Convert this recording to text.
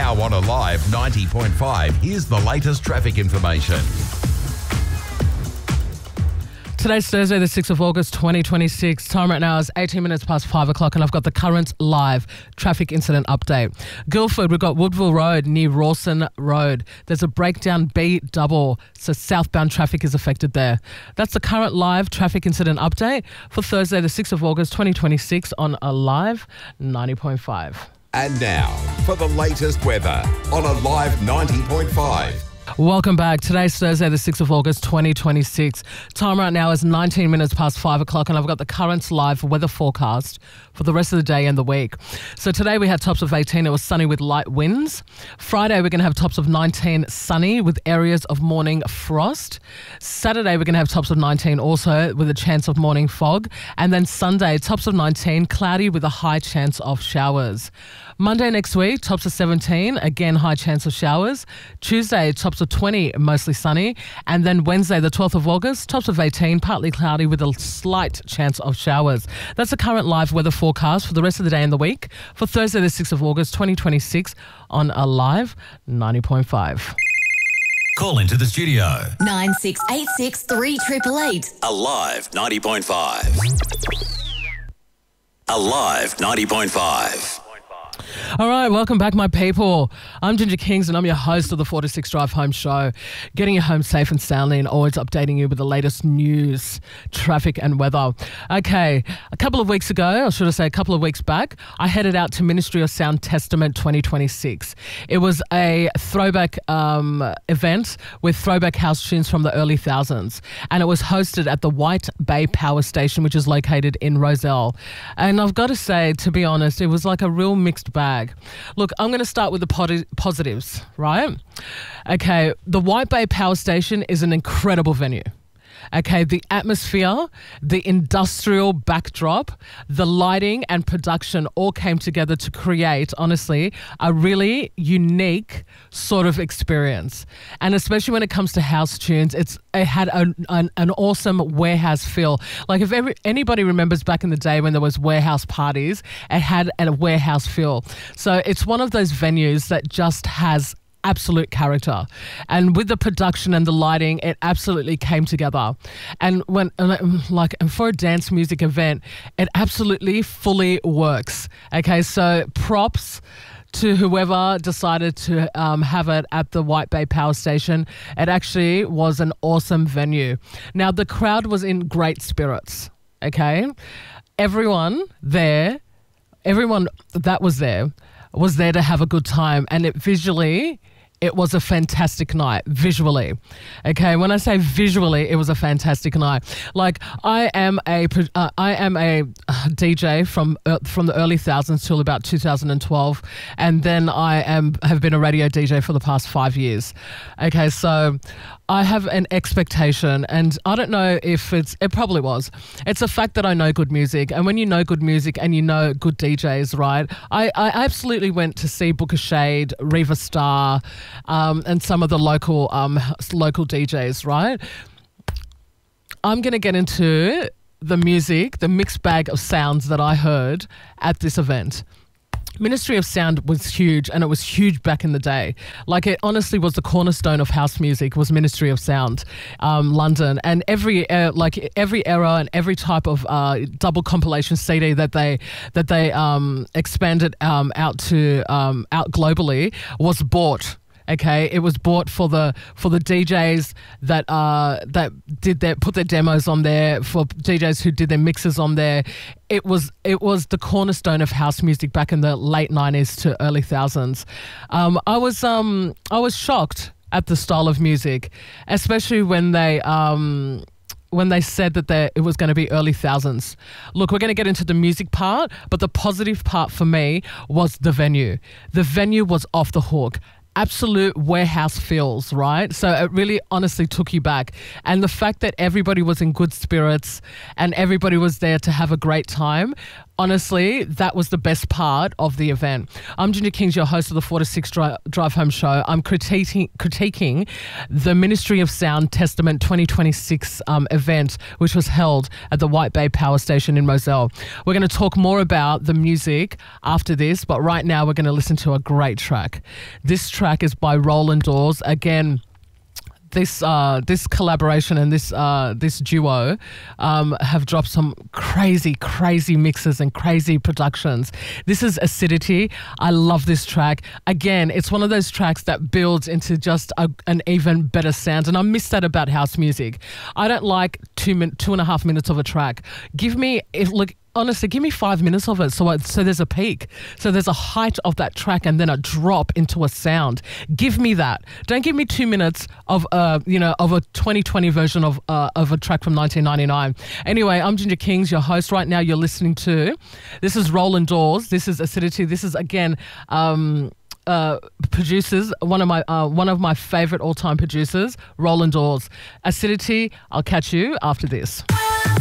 Now on Alive 90.5, here's the latest traffic information. Today's Thursday, the 6th of August, 2026. Time right now is 18 minutes past 5 o'clock, and I've got the current live traffic incident update. Guildford, we've got Woodville Road near Rawson Road. There's a breakdown B double, so southbound traffic is affected there. That's the current live traffic incident update for Thursday, the 6th of August, 2026 on Alive 90.5. And now, for the latest weather on Alive 90.5. Welcome back. Today's Thursday, the 6th of August, 2026. Time right now is 19 minutes past 5 o'clock, and I've got the current live weather forecast for the rest of the day and the week. So today we had tops of 18. It was sunny with light winds. Friday, we're going to have tops of 19, sunny with areas of morning frost. Saturday, we're going to have tops of 19 also with a chance of morning fog. And then Sunday, tops of 19, cloudy with a high chance of showers. Monday next week, tops of 17, again, high chance of showers. Tuesday, tops of 20, mostly sunny. And then Wednesday, the 12th of August, tops of 18, partly cloudy with a slight chance of showers. That's the current live weather forecast for the rest of the day and the week for Thursday, the 6th of August, 2026 on Alive 90.5. Call into the studio. 9686 3888. Alive 90.5. Alive 90.5. All right, welcome back, my people. I'm Ginger Kings, and I'm your host of the 4 to 6 Drive Home Show, getting you home safe and soundly and always updating you with the latest news, traffic and weather. Okay, a couple of weeks ago, or should I say a couple of weeks back, I headed out to Ministry of Sound Testament 2026. It was a throwback event with throwback house tunes from the early thousands, and it was hosted at the White Bay Power Station, which is located in Rozelle. And I've got to say, to be honest, it was like a real mixed bag. Look, I'm going to start with the positives, right? Okay, the White Bay Power Station is an incredible venue. Okay, the atmosphere, the industrial backdrop, the lighting and production all came together to create, honestly, a really unique sort of experience. And especially when it comes to house tunes, it had an awesome warehouse feel. Like if anybody remembers back in the day when there was warehouse parties, it had a warehouse feel. So it's one of those venues that just has absolute character, and with the production and the lighting, it absolutely came together. And for a dance music event, it absolutely fully works. Okay, so props to whoever decided to have it at the White Bay Power Station. It actually was an awesome venue. Now, the crowd was in great spirits. Okay, everyone that was there to have a good time, and it was a fantastic night, visually. Okay, when I say visually, it was a fantastic night. Like, I am a DJ from the early thousands till about 2012, and then have been a radio DJ for the past 5 years. Okay, so I have an expectation, and I don't know if it probably was. It's a fact that I know good music, and when you know good music and you know good DJs, right? I absolutely went to see Booker Shade, Reva Star, and some of the local DJs, right? I'm going to get into the music, the mixed bag of sounds that I heard at this event. Ministry of Sound was huge, and it was huge back in the day. Like, it honestly was the cornerstone of house music, was Ministry of Sound, London. And every era and every type of double compilation CD that they expanded out globally was bought. Okay, it was bought for the DJs that put their demos on there, for DJs who did their mixes on there. It was the cornerstone of house music back in the late 90s to early thousands. I was shocked at the style of music, especially when they said that it was going to be early thousands. Look, we're going to get into the music part, but the positive part for me was the venue. The venue was off the hook. absolute warehouse feels, right? So it really honestly took you back. And the fact that everybody was in good spirits and everybody was there to have a great time, honestly, that was the best part of the event. I'm Ginger Kings, your host of the 4 to 6 Drive Home Show. I'm critiquing the Ministry of Sound Testament 2026 event, which was held at the White Bay Power Station in Moselle. We're going to talk more about the music after this, but right now we're going to listen to a great track. This track is by Roland Dawes. Again, this collaboration and this duo have dropped some crazy mixes and crazy productions. This is Acidity. I love this track. Again, it's one of those tracks that builds into just an even better sound, and I miss that about house music. I don't like 2.5 minutes of a track. Honestly, give me 5 minutes of it so there's a peak. So there's a height of that track and then a drop into a sound. Give me that. Don't give me 2 minutes of a 2020 version of a track from 1999. Anyway, I'm Ginger Kings, your host. Right now you're listening to, this is Roland Dawes. This is Acidity. This is, again, producers, one of my favorite all-time producers, Roland Dawes. Acidity. I'll catch you after this.